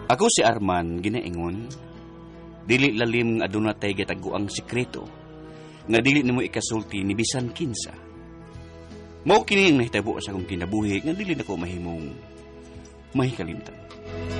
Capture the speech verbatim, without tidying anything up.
Ako si Arman, ginaingon, dili lalim nga aduna tay gitaguang sikreto, nga dili nimo ikasulti ni bisan kinsa. Mao kini ang nahitabo sa akong kinabuhi nga dili nako mahimong mahikalimtan.